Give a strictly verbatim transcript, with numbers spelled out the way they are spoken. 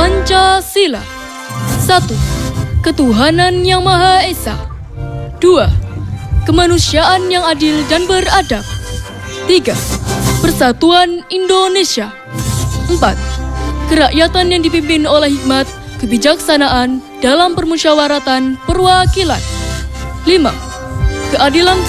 Pancasila. Satu. Ketuhanan yang Maha Esa. Dua. Kemanusiaan yang adil dan beradab. Tiga. Persatuan Indonesia. Empat. Kerakyatan yang dipimpin oleh hikmat, kebijaksanaan dalam permusyawaratan perwakilan. Lima. Keadilan